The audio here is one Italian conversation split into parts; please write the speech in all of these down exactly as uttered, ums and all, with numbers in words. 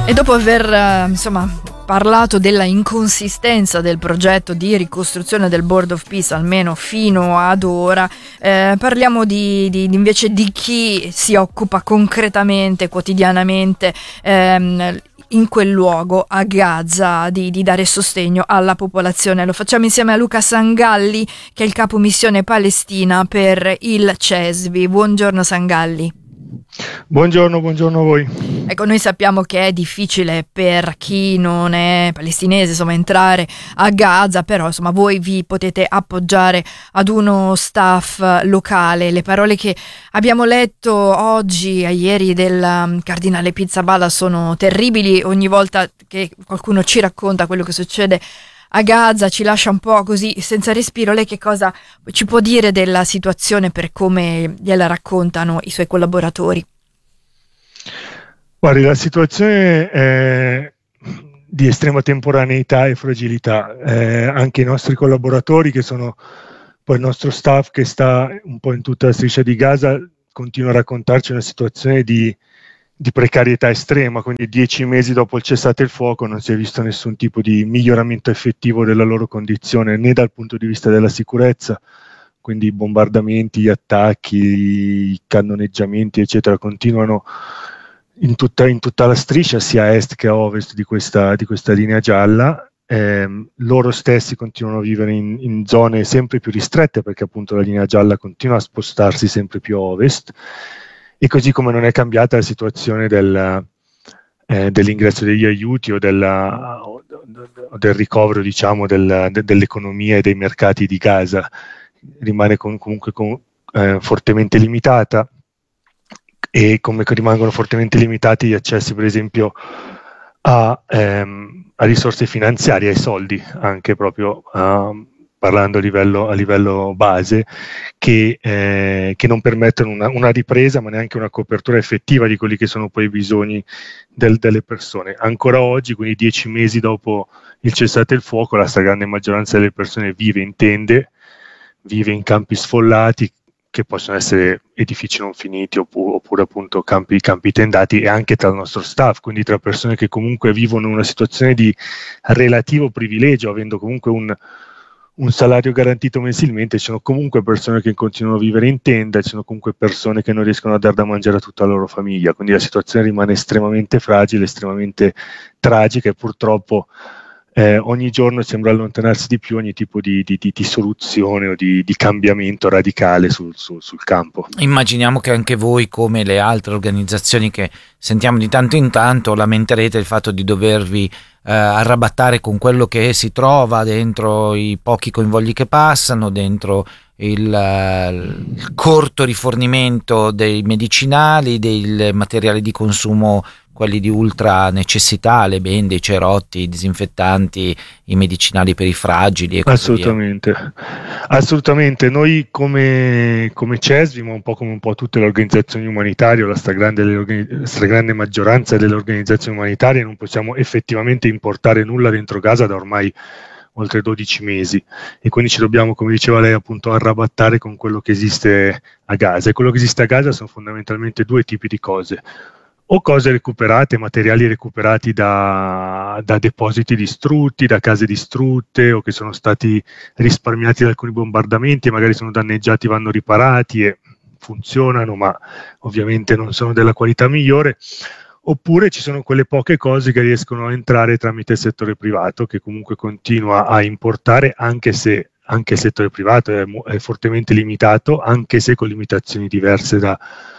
E dopo aver eh, insomma parlato della inconsistenza del progetto di ricostruzione del Board of Peace, almeno fino ad ora, eh, parliamo di, di, di invece di chi si occupa concretamente, quotidianamente, ehm, in quel luogo a Gaza di, di dare sostegno alla popolazione. Lo facciamo insieme a Luca Sangalli, che è il capo missione Palestina per il CESVI. Buongiorno Sangalli. Buongiorno, buongiorno a voi. Ecco, noi sappiamo che è difficile per chi non è palestinese, insomma, entrare a Gaza, però insomma voi vi potete appoggiare ad uno staff locale. Le parole che abbiamo letto oggi e ieri del um, cardinale Pizzaballa sono terribili. Ogni volta che qualcuno ci racconta quello che succede a Gaza ci lascia un po' così senza respiro. Lei che cosa ci può dire della situazione per come gliela raccontano i suoi collaboratori? Guardi, la situazione è di estrema temporaneità e fragilità. Eh, anche i nostri collaboratori, che sono poi il nostro staff che sta un po' in tutta la striscia di Gaza, continua a raccontarci una situazione di, di precarietà estrema. Quindi dieci mesi dopo il cessate il fuoco non si è visto nessun tipo di miglioramento effettivo della loro condizione, né dal punto di vista della sicurezza. Quindi i bombardamenti, gli attacchi, i cannoneggiamenti, eccetera, continuano in tutta, in tutta la striscia, sia a est che a ovest di questa, di questa linea gialla. Eh, loro stessi continuano a vivere in, in zone sempre più ristrette, perché appunto la linea gialla continua a spostarsi sempre più a ovest, e così come non è cambiata la situazione del, eh, dell'ingresso degli aiuti o, della, o del ricovero, diciamo, del, de, dell'economia e dei mercati di Gaza. Rimane con, comunque con, eh, fortemente limitata, e come rimangono fortemente limitati gli accessi, per esempio, a, ehm, a risorse finanziarie, ai soldi, anche proprio uh, parlando a livello, a livello base, che, eh, che non permettono una, una ripresa, ma neanche una copertura effettiva di quelli che sono poi i bisogni del, delle persone. Ancora oggi, quindi dieci mesi dopo il cessate il fuoco, la stragrande maggioranza delle persone vive in tende, vive in campi sfollati, che possono essere edifici non finiti oppure, oppure appunto campi, campi tendati, e anche tra il nostro staff, quindi tra persone che comunque vivono una situazione di relativo privilegio, avendo comunque un, un salario garantito mensilmente. Ci sono comunque persone che continuano a vivere in tenda, ci sono comunque persone che non riescono a dare da mangiare a tutta la loro famiglia, quindi la situazione rimane estremamente fragile, estremamente tragica, e purtroppo Eh, ogni giorno sembra allontanarsi di più ogni tipo di, di, di, di soluzione o di, di cambiamento radicale sul, sul, sul campo. Immaginiamo che anche voi, come le altre organizzazioni che sentiamo di tanto in tanto, lamenterete il fatto di dovervi eh, arrabattare con quello che si trova dentro i pochi convogli che passano, dentro il, uh, il corto rifornimento dei medicinali, dei materiali di consumo, quelli di ultra necessità, le bende, i cerotti, i disinfettanti, i medicinali per i fragili e così Assolutamente, via. Assolutamente. Noi come, come CESVI, ma un po' come un po' tutte le organizzazioni umanitarie, la stragrande, la stragrande maggioranza delle organizzazioni umanitarie, non possiamo effettivamente importare nulla dentro Gaza da ormai oltre dodici mesi, e quindi ci dobbiamo, come diceva lei, appunto arrabattare con quello che esiste a Gaza. E quello che esiste a Gaza sono fondamentalmente due tipi di cose: o cose recuperate, materiali recuperati da, da depositi distrutti, da case distrutte, o che sono stati risparmiati da alcuni bombardamenti e magari sono danneggiati, vanno riparati e funzionano, ma ovviamente non sono della qualità migliore. Oppure ci sono quelle poche cose che riescono a entrare tramite il settore privato, che comunque continua a importare, anche se anche il settore privato è, è fortemente limitato, anche se con limitazioni diverse da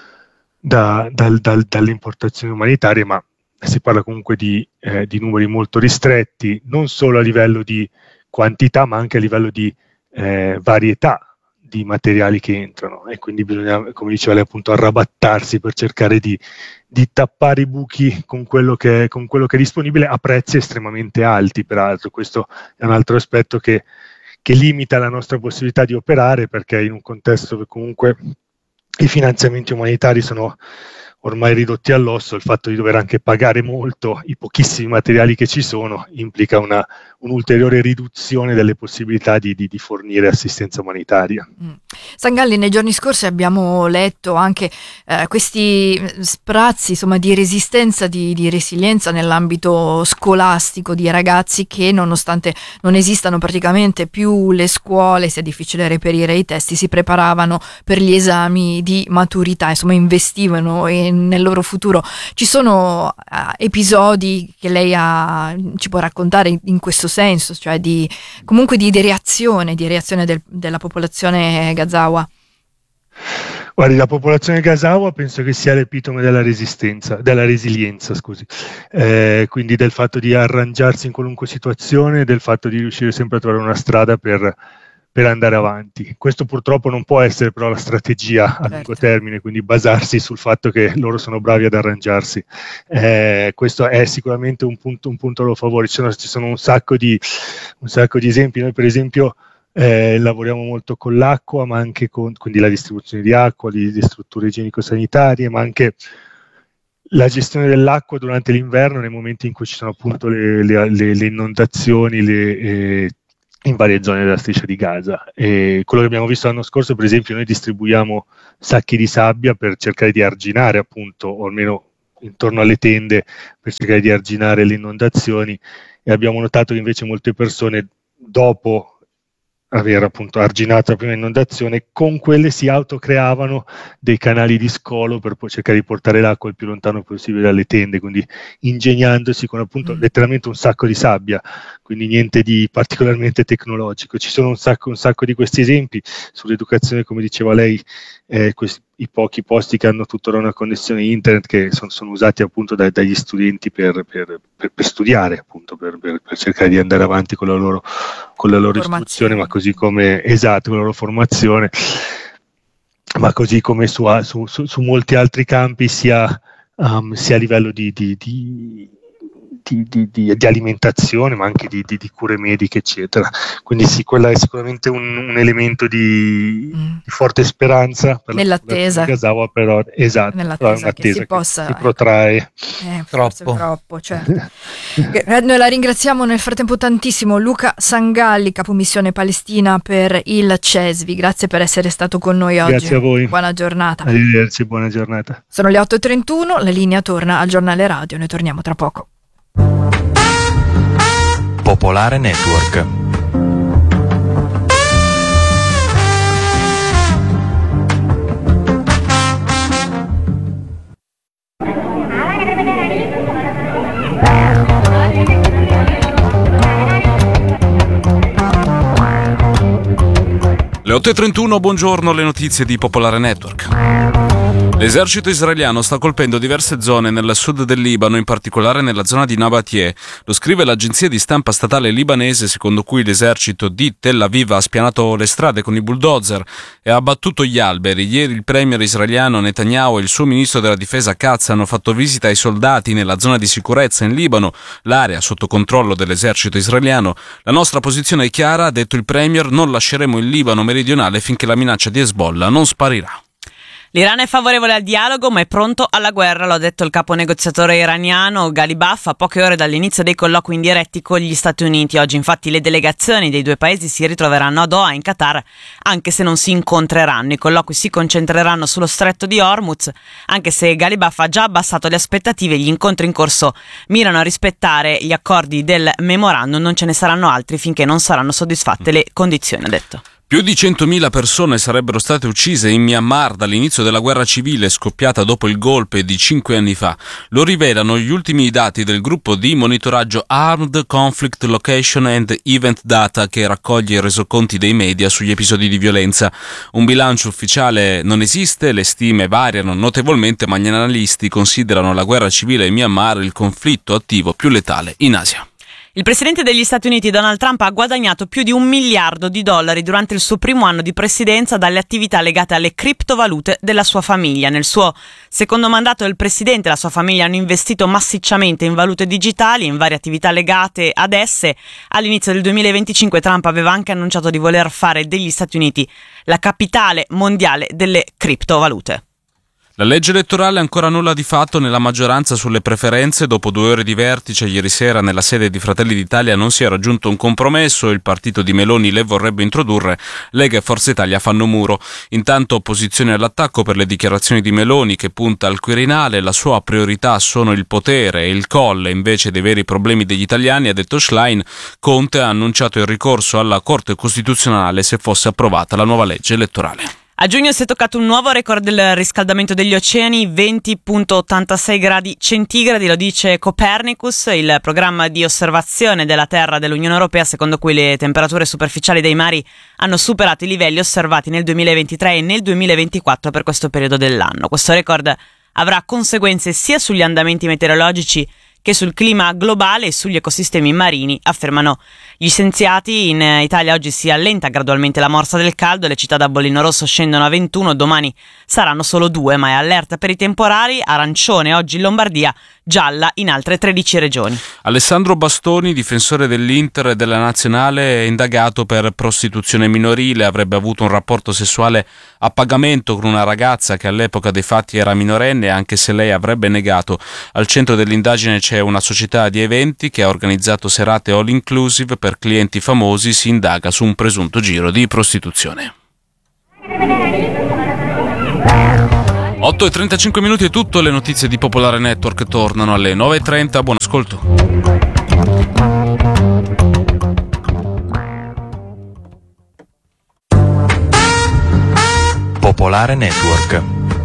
Da, dal, dal, dalle importazioni umanitarie, ma si parla comunque di, eh, di numeri molto ristretti, non solo a livello di quantità, ma anche a livello di eh, varietà di materiali che entrano, e quindi bisogna, come diceva lei, appunto arrabattarsi per cercare di, di tappare i buchi con quello, che, con quello che è disponibile, a prezzi estremamente alti. Peraltro questo è un altro aspetto che, che limita la nostra possibilità di operare, perché in un contesto che comunque i finanziamenti umanitari sono ormai ridotti all'osso, il fatto di dover anche pagare molto i pochissimi materiali che ci sono implica una, un'ulteriore riduzione delle possibilità di, di, di fornire assistenza umanitaria. Mm. Sangalli, nei giorni scorsi abbiamo letto anche eh, questi sprazzi, insomma, di resistenza, di, di resilienza nell'ambito scolastico di ragazzi che, nonostante non esistano praticamente più le scuole, sia difficile reperire i testi, si preparavano per gli esami di maturità, insomma investivano in nel loro futuro. Ci sono uh, episodi che lei ha, ci può raccontare in, in questo senso, cioè di comunque di, di reazione, di reazione del, della popolazione Gazawa? Guardi, la popolazione Gazawa penso che sia l'epitome della resistenza, della resilienza, scusi, eh, quindi del fatto di arrangiarsi in qualunque situazione, del fatto di riuscire sempre a trovare una strada per per andare avanti. Questo purtroppo non può essere però la strategia a certo. lungo termine, quindi basarsi sul fatto che loro sono bravi ad arrangiarsi. Eh, questo è sicuramente un punto, un punto a loro favore. Ci sono, ci sono un sacco di, un sacco di esempi. Noi per esempio eh, lavoriamo molto con l'acqua, ma anche con quindi la distribuzione di acqua, di, di strutture igienico-sanitarie, ma anche la gestione dell'acqua durante l'inverno, nei momenti in cui ci sono appunto le, le, le, le inondazioni, le, eh, in varie zone della striscia di Gaza. E quello che abbiamo visto l'anno scorso, per esempio, noi distribuiamo sacchi di sabbia per cercare di arginare, appunto, o almeno intorno alle tende, per cercare di arginare le inondazioni, e abbiamo notato che invece molte persone, dopo aver appunto arginato la prima inondazione, con quelle si autocreavano dei canali di scolo per poi cercare di portare l'acqua il più lontano possibile dalle tende, quindi ingegnandosi con appunto mm. letteralmente un sacco di sabbia, quindi niente di particolarmente tecnologico. Ci sono un sacco, un sacco di questi esempi. Sull'educazione, come diceva lei, eh, questi, i pochi posti che hanno tuttora una connessione internet, che son, sono usati appunto dai, dagli studenti per, per, per, per studiare, appunto per, per, per cercare di andare avanti con la loro, con la loro istruzione, ma così come esatto, con la loro formazione, ma così come su, su, su, su molti altri campi, sia, um, sia a livello di, di, di Di, di, di, di alimentazione, ma anche di, di, di cure mediche, eccetera. Quindi sì, quella è sicuramente un, un elemento di, mm. di forte speranza per nell'attesa, Gazawa, però esatto, nell'attesa però è che si che possa si protrae eh, troppo, troppo certo. Noi la ringraziamo nel frattempo tantissimo, Luca Sangalli, capomissione Palestina per il CESVI. Grazie per essere stato con noi oggi. Grazie a voi. Buona giornata. Arrivederci, buona giornata. Sono le otto e trentuno, la linea torna al giornale radio, noi torniamo tra poco. Popolare Network. Le otto e trentuno, buongiorno, le notizie di Popolare Network. L'esercito israeliano sta colpendo diverse zone nel sud del Libano, in particolare nella zona di Nabatie. Lo scrive l'agenzia di stampa statale libanese, secondo cui l'esercito di Tel Aviv ha spianato le strade con i bulldozer e ha abbattuto gli alberi. Ieri il premier israeliano Netanyahu e il suo ministro della difesa Katz hanno fatto visita ai soldati nella zona di sicurezza in Libano, l'area sotto controllo dell'esercito israeliano. La nostra posizione è chiara, ha detto il premier, non lasceremo il Libano meridionale finché la minaccia di Hezbollah non sparirà. L'Iran è favorevole al dialogo ma è pronto alla guerra, lo ha detto il capo negoziatore iraniano Ghalibaf a poche ore dall'inizio dei colloqui indiretti con gli Stati Uniti. Oggi infatti le delegazioni dei due paesi si ritroveranno a Doha in Qatar, anche se non si incontreranno. I colloqui si concentreranno sullo stretto di Hormuz, anche se Ghalibaf ha già abbassato le aspettative. Gli incontri in corso mirano a rispettare gli accordi del memorandum, non ce ne saranno altri finché non saranno soddisfatte le condizioni, ha detto. Più di centomila persone sarebbero state uccise in Myanmar dall'inizio della guerra civile scoppiata dopo il golpe di cinque anni fa. Lo rivelano gli ultimi dati del gruppo di monitoraggio Armed Conflict Location and Event Data, che raccoglie i resoconti dei media sugli episodi di violenza. Un bilancio ufficiale non esiste, le stime variano notevolmente, ma gli analisti considerano la guerra civile in Myanmar il conflitto attivo più letale in Asia. Il presidente degli Stati Uniti Donald Trump ha guadagnato più di un miliardo di dollari durante il suo primo anno di presidenza dalle attività legate alle criptovalute della sua famiglia. Nel suo secondo mandato il presidente e la sua famiglia hanno investito massicciamente in valute digitali e in varie attività legate ad esse. All'inizio del duemilaventicinque Trump aveva anche annunciato di voler fare degli Stati Uniti la capitale mondiale delle criptovalute. La legge elettorale ancora nulla di fatto nella maggioranza sulle preferenze. Dopo due ore di vertice ieri sera nella sede di Fratelli d'Italia non si è raggiunto un compromesso. Il partito di Meloni le vorrebbe introdurre, Lega e Forza Italia fanno muro. Intanto opposizione all'attacco per le dichiarazioni di Meloni, che punta al Quirinale. La sua priorità sono il potere e il colle invece dei veri problemi degli italiani, ha detto Schlein. Conte ha annunciato il ricorso alla Corte Costituzionale se fosse approvata la nuova legge elettorale. A giugno si è toccato un nuovo record del riscaldamento degli oceani, venti virgola ottantasei gradi centigradi, lo dice Copernicus, il programma di osservazione della Terra dell'Unione Europea, secondo cui le temperature superficiali dei mari hanno superato i livelli osservati nel duemilaventitré e nel duemilaventiquattro per questo periodo dell'anno. Questo record avrà conseguenze sia sugli andamenti meteorologici che sul clima globale e sugli ecosistemi marini, affermano gli scienziati. In Italia oggi si allenta gradualmente la morsa del caldo, le città da bollino rosso scendono a ventuno, domani saranno solo due, ma è allerta per i temporali, arancione oggi in Lombardia, gialla in altre tredici regioni. Alessandro Bastoni, difensore dell'Inter e della Nazionale, è indagato per prostituzione minorile. Avrebbe avuto un rapporto sessuale a pagamento con una ragazza che all'epoca dei fatti era minorenne, anche se lei avrebbe negato. Al centro dell'indagine c'è una società di eventi che ha organizzato serate all inclusive per clienti famosi. Si indaga su un presunto giro di prostituzione. otto e trentacinque minuti è tutto, le notizie di Popolare Network tornano alle nove e trenta, buon ascolto. Popolare Network.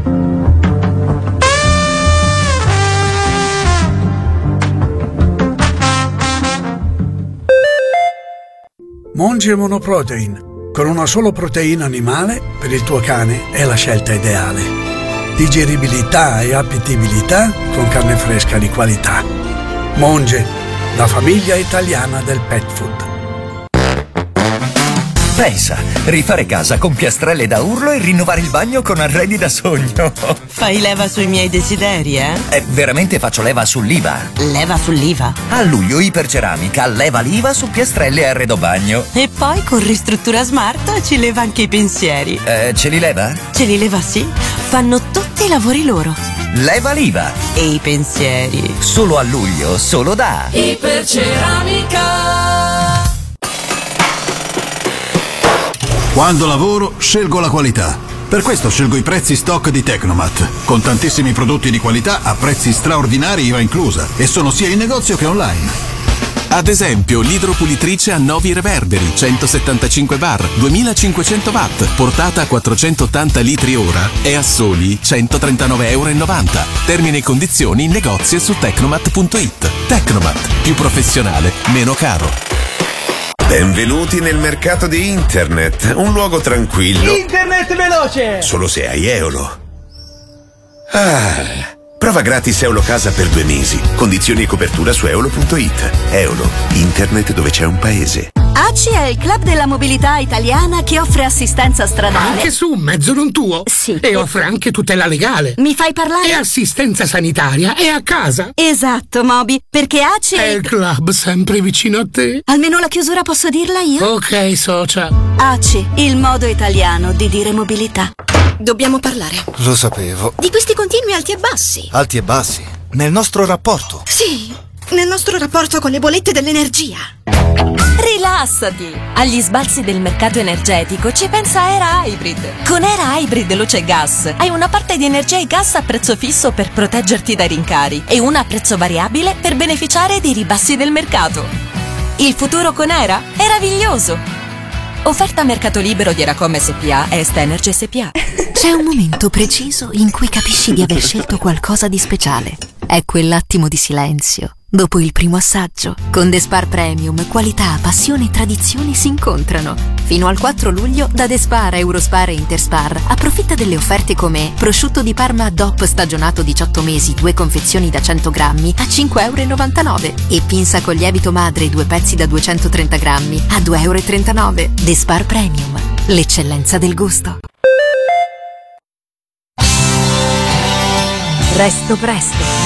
Monge Monoprotein. Con una sola proteina animale, per il tuo cane è la scelta ideale. Digeribilità e appetibilità con carne fresca di qualità. Monge, la famiglia italiana del pet food. Pensa, rifare casa con piastrelle da urlo e rinnovare il bagno con arredi da sogno. Fai leva sui miei desideri, eh? Eh, veramente faccio leva sull'I V A. Leva sull'I V A? A luglio Iperceramica leva l'I V A su piastrelle e arredo bagno. E poi con Ristruttura Smart ci leva anche i pensieri. Eh, ce li leva? Ce li leva, sì. Fanno tutti i lavori loro. Leva l'I V A. E i pensieri. Solo a luglio, solo da Iperceramica. Quando lavoro, scelgo la qualità. Per questo scelgo i prezzi stock di Tecnomat, con tantissimi prodotti di qualità a prezzi straordinari I V A inclusa, e sono sia in negozio che online. Ad esempio, l'idropulitrice a Novi Reverberi, centosettantacinque bar, duemilacinquecento watt, portata a quattrocentottanta litri ora, è a soli centotrentanove virgola novanta euro. Termini e condizioni in negozio su tecnomat punto it. Tecnomat, più professionale, meno caro. Benvenuti nel mercato di internet, un luogo tranquillo. Internet veloce! Solo se hai Eolo. Ah, prova gratis Eolo Casa per due mesi. Condizioni e copertura su eolo punto it. Eolo, internet dove c'è un paese. A C I è il club della mobilità italiana che offre assistenza stradale. Anche su un mezzo non tuo? Sì. E offre anche tutela legale. Mi fai parlare? E assistenza sanitaria è a casa. Esatto, Moby, perché A C I è il club sempre vicino a te. Almeno la chiusura posso dirla io? Ok, socia. A C I, il modo italiano di dire mobilità. Dobbiamo parlare. Lo sapevo. Di questi continui alti e bassi. Alti e bassi? Nel nostro rapporto? Sì, nel nostro rapporto con le bollette dell'energia. Rilassati! Agli sbalzi del mercato energetico ci pensa Era Hybrid. Con Era Hybrid Luce Gas hai una parte di energia e gas a prezzo fisso per proteggerti dai rincari e una a prezzo variabile per beneficiare dei ribassi del mercato. Il futuro con Era è meraviglioso! Offerta a mercato libero di Eracom S P A e Est Energy S P A. C'è un momento preciso in cui capisci di aver scelto qualcosa di speciale. È quell'attimo di silenzio dopo il primo assaggio. Con The Spar Premium, qualità, passione e tradizione si incontrano. Fino al quattro luglio da The Spar, Eurospar e Interspar approfitta delle offerte come prosciutto di Parma D O P stagionato diciotto mesi, due confezioni da cento grammi a cinque virgola novantanove euro e pinza con lievito madre due pezzi da duecentotrenta grammi a due virgola trentanove euro. The Spar Premium, l'eccellenza del gusto. Resto presto.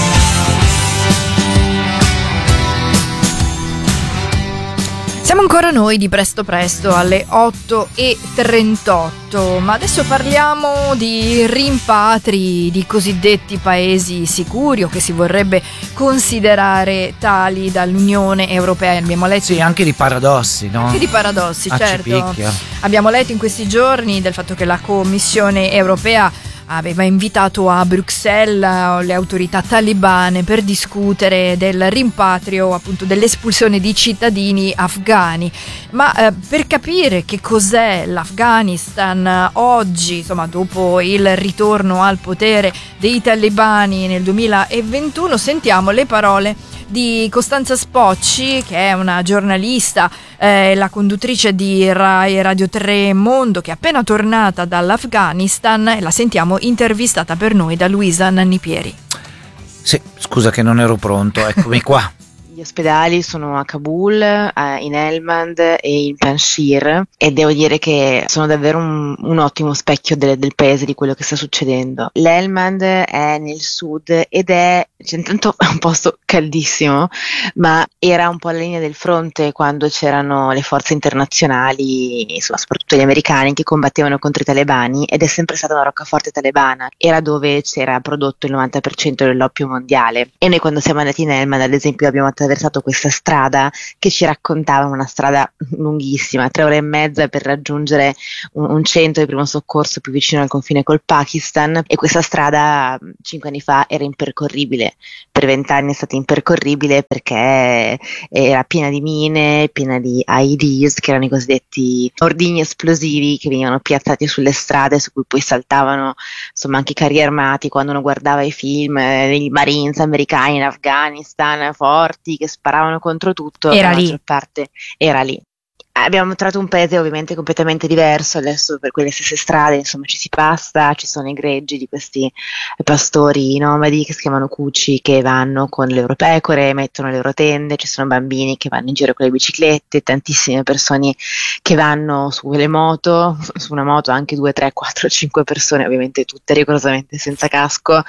Siamo ancora noi di Presto Presto alle otto e trentotto, ma adesso parliamo di rimpatri di cosiddetti paesi sicuri o che si vorrebbe considerare tali dall'Unione Europea. Abbiamo letto sì, anche di paradossi, no? Anche di paradossi, Ah, certo. ci picchia. Abbiamo letto in questi giorni del fatto che la Commissione Europea aveva invitato a Bruxelles le autorità talebane per discutere del rimpatrio, appunto dell'espulsione di cittadini afghani. Ma eh, per capire che cos'è l'Afghanistan oggi, insomma dopo il ritorno al potere dei talebani nel duemilaventuno, sentiamo le parole di Costanza Spocci, che è una giornalista, eh, la conduttrice di Rai Radio tre Mondo, che è appena tornata dall'Afghanistan, e la sentiamo intervistata per noi da Luisa Nannipieri. Sì, scusa che non ero pronto, eccomi qua. Gli ospedali sono a Kabul, in Helmand e in Panjshir, e devo dire che sono davvero un, un ottimo specchio del, del paese, di quello che sta succedendo. L'Helmand è nel sud ed è, cioè, intanto è un posto caldissimo, ma era un po' la linea del fronte quando c'erano le forze internazionali, insomma, soprattutto gli americani, che combattevano contro i talebani, ed è sempre stata una roccaforte talebana. Era dove c'era prodotto il novanta per cento dell'oppio mondiale, e noi quando siamo andati in Helmand, ad esempio, abbiamo attraversato questa strada che ci raccontava, una strada lunghissima, tre ore e mezza per raggiungere un, un centro di primo soccorso più vicino al confine col Pakistan, e questa strada cinque anni fa era impercorribile, per vent'anni è stata impercorribile perché era piena di mine, piena di I E Ds, che erano i cosiddetti ordigni esplosivi che venivano piazzati sulle strade, su cui poi saltavano insomma anche i carri armati. Quando uno guardava i film eh, dei Marines americani in Afghanistan, forti, che sparavano contro tutto, Era la lì. maggior parte era lì. Abbiamo trovato un paese ovviamente completamente diverso. Adesso per quelle stesse strade insomma ci si passa, ci sono i greggi di questi pastori nomadi che si chiamano cucci, che vanno con le loro pecore, mettono le loro tende, ci sono bambini che vanno in giro con le biciclette, tantissime persone che vanno sulle moto, su una moto anche due, tre, quattro, cinque persone, ovviamente tutte rigorosamente senza casco,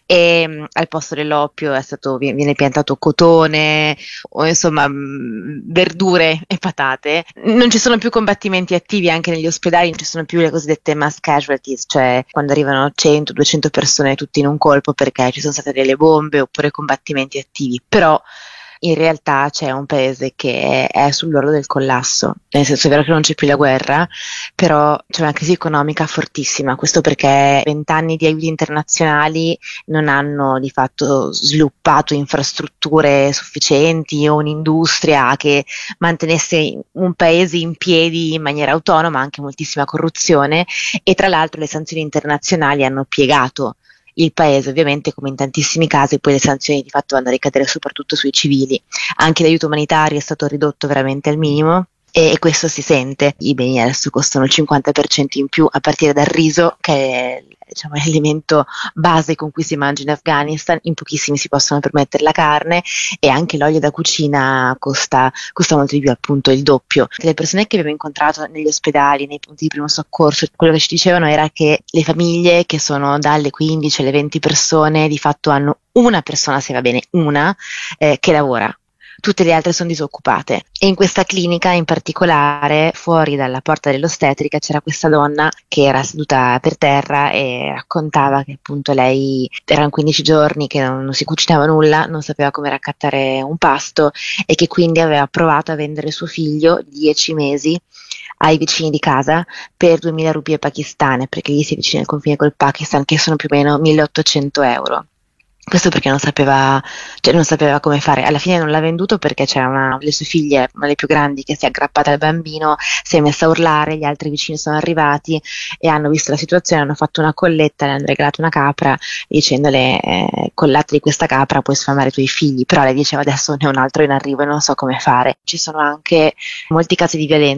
e mh, al posto dell'oppio è stato, viene piantato cotone o insomma mh, verdure e patate. Non ci sono più combattimenti attivi anche negli ospedali, non ci sono più le cosiddette mass casualties, cioè quando arrivano cento duecento persone tutti in un colpo perché ci sono state delle bombe oppure combattimenti attivi. Però in realtà c'è un paese che è sull'orlo del collasso, nel senso è vero che non c'è più la guerra, però c'è una crisi economica fortissima. Questo perché vent'anni di aiuti internazionali non hanno di fatto sviluppato infrastrutture sufficienti o un'industria che mantenesse un paese in piedi in maniera autonoma, anche moltissima corruzione, e tra l'altro le sanzioni internazionali hanno piegato il paese, ovviamente, come in tantissimi casi poi le sanzioni di fatto vanno a ricadere soprattutto sui civili. Anche l'aiuto umanitario è stato ridotto veramente al minimo, e questo si sente. I beni adesso costano il cinquanta per cento in più, a partire dal riso, che è, diciamo, l'elemento base con cui si mangia in Afghanistan. In pochissimi si possono permettere la carne, e anche l'olio da cucina costa, costa molto di più, appunto il doppio. Le persone che abbiamo incontrato negli ospedali, nei punti di primo soccorso, quello che ci dicevano era che le famiglie, che sono dalle quindici alle venti persone, di fatto hanno una persona, se va bene una, eh, che lavora. Tutte le altre sono disoccupate. E in questa clinica in particolare, fuori dalla porta dell'ostetrica, c'era questa donna che era seduta per terra e raccontava che appunto lei, erano quindici giorni che non, non si cucinava nulla, non sapeva come raccattare un pasto, e che quindi aveva provato a vendere suo figlio dieci mesi ai vicini di casa per duemila rupie pakistane, perché lì si è vicino al confine col Pakistan, che sono più o meno milleottocento euro. Questo perché non sapeva, cioè non sapeva come fare. Alla fine non l'ha venduto perché c'era una delle sue figlie, una delle più grandi, che si è aggrappata al bambino, si è messa a urlare, gli altri vicini sono arrivati e hanno visto la situazione, hanno fatto una colletta, le hanno regalato una capra dicendole eh, col latte di questa capra puoi sfamare i tuoi figli. Però lei diceva adesso ne ho un altro in arrivo e non so come fare. Ci sono anche molti casi di violenza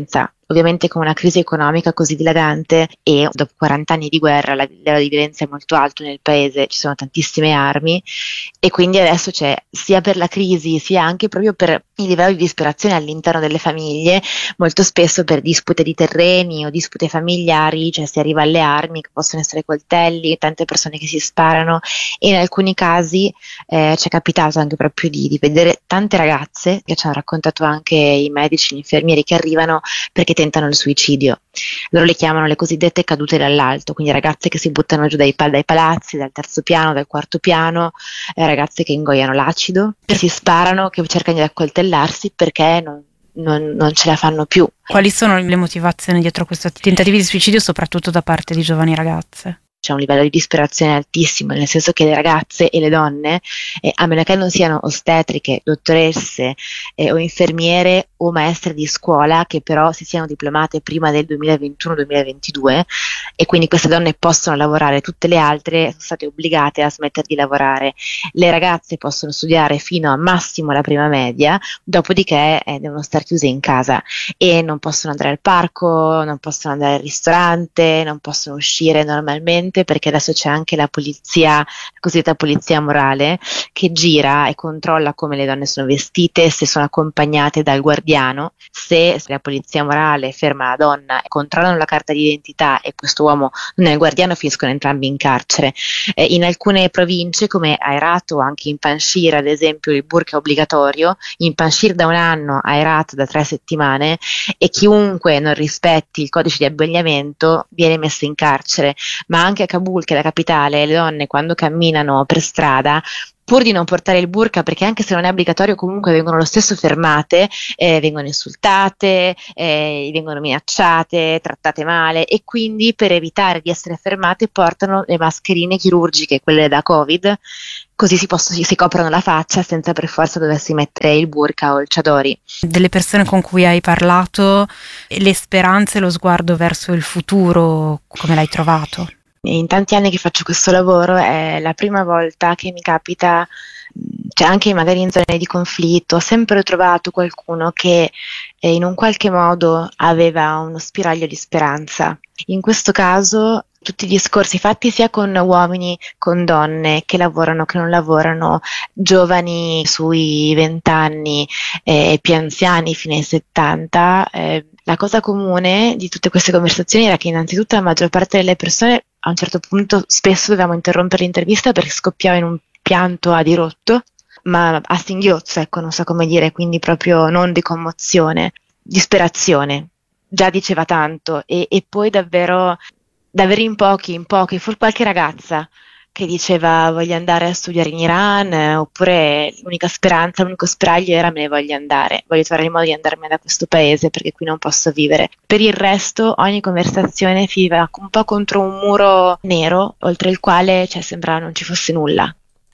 Ovviamente con una crisi economica così dilagante e dopo quaranta anni di guerra la livello di violenza è molto alto nel paese, ci sono tantissime armi e quindi adesso c'è, sia per la crisi sia anche proprio per il livello di disperazione all'interno delle famiglie, molto spesso per dispute di terreni o dispute familiari, cioè si arriva alle armi che possono essere coltelli, tante persone che si sparano e in alcuni casi eh, ci è capitato anche proprio di, di vedere tante ragazze, che ci hanno raccontato anche i medici, gli infermieri, che arrivano perché tentano il suicidio. Loro le chiamano le cosiddette cadute dall'alto, quindi ragazze che si buttano giù dai, pal- dai palazzi, dal terzo piano, dal quarto piano, eh, ragazze che ingoiano l'acido, che si sparano, che cercano di accoltellarsi perché non, non, non ce la fanno più. Quali sono le motivazioni dietro questi tentativi di suicidio, soprattutto da parte di giovani ragazze? C'è un livello di disperazione altissimo, nel senso che le ragazze e le donne, eh, a meno che non siano ostetriche, dottoresse eh, o infermiere o maestre di scuola, che però si siano diplomate prima del duemilaventuno duemilaventidue, e quindi queste donne possono lavorare, tutte le altre sono state obbligate a smettere di lavorare. Le ragazze possono studiare fino a massimo la prima media, dopodiché eh, devono stare chiuse in casa e non possono andare al parco, non possono andare al ristorante, non possono uscire normalmente, perché adesso c'è anche la polizia, la cosiddetta polizia morale, che gira e controlla come le donne sono vestite, se sono accompagnate dal guardiano. Se la polizia morale ferma la donna e controllano la carta d'identità e questo uomo non è il guardiano, finiscono entrambi in carcere. Eh, in alcune province come a Herat o anche in Panjshir, ad esempio, il burqa è obbligatorio, in Panjshir da un anno, a Herat da tre settimane, e chiunque non rispetti il codice di abbigliamento viene messo in carcere. Ma anche a Kabul, che è la capitale, le donne quando camminano per strada, pur di non portare il burqa, perché anche se non è obbligatorio comunque vengono lo stesso fermate, eh, vengono insultate, eh, vengono minacciate, trattate male, e quindi per evitare di essere fermate portano le mascherine chirurgiche, quelle da Covid, così si, possono, si coprono la faccia senza per forza doversi mettere il burqa o il chadori. Delle persone con cui hai parlato, le speranze e lo sguardo verso il futuro, come l'hai trovato? In tanti anni che faccio questo lavoro è la prima volta che mi capita, cioè anche magari in zone di conflitto, ho sempre trovato qualcuno che eh, in un qualche modo aveva uno spiraglio di speranza. In questo caso tutti i discorsi fatti sia con uomini, con donne che lavorano, che non lavorano, giovani sui vent'anni e eh, più anziani fino ai settanta, eh, la cosa comune di tutte queste conversazioni era che innanzitutto la maggior parte delle persone a un certo punto spesso dovevamo interrompere l'intervista perché scoppiava in un pianto a dirotto, ma a singhiozzo, ecco, non so come dire, quindi proprio non di commozione, disperazione, già diceva tanto, e, e poi davvero, davvero in pochi, in pochi, forse qualche ragazza che diceva voglio andare a studiare in Iran, eh, oppure l'unica speranza, l'unico spiraglio era me ne voglio andare, voglio trovare il modo di andarmene da questo paese perché qui non posso vivere. Per il resto ogni conversazione finiva un po' contro un muro nero oltre il quale cioè, sembrava non ci fosse nulla.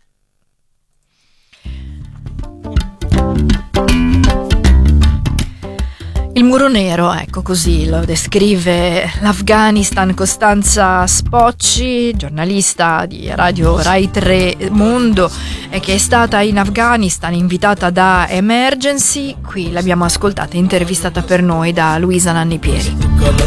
Il muro nero, ecco, così lo descrive l'Afghanistan Costanza Spocci, giornalista di Radio Rai tre Mondo, e che è stata in Afghanistan invitata da Emergency. Qui l'abbiamo ascoltata, intervistata per noi da Luisa Nanni Pieri.